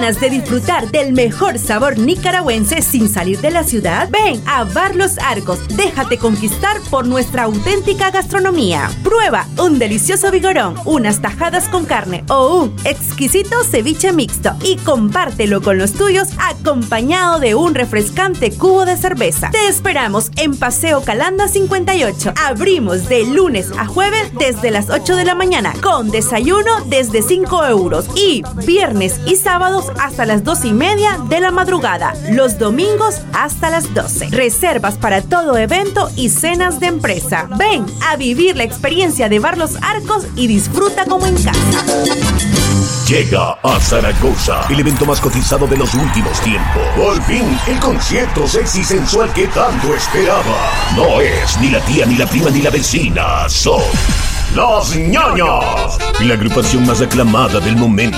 ganas de disfrutar del mejor sabor nicaragüense sin salir de la ciudad? Ven a Bar Los Arcos, déjate conquistar por nuestra auténtica gastronomía. Prueba un delicioso vigorón, unas tajadas con carne o un exquisito ceviche mixto y compártelo con los tuyos acompañado de un refrescante cubo de cerveza. Te esperamos en Paseo Calanda 58. Abrimos de lunes a jueves desde las 8 de la mañana con desayuno desde 5 euros y viernes y sábados hasta las 2:30 de la madrugada, los domingos hasta las 12. Reservas para todo evento y cenas de empresa. Ven a vivir la experiencia de Bar Los Arcos y disfruta como en casa. Llega a Zaragoza el evento más cotizado de los últimos tiempos. Por fin, el concierto sexy sensual que tanto esperaba. No es ni la tía, ni la prima, ni la vecina. Son Los Ñoños, la agrupación más aclamada del momento.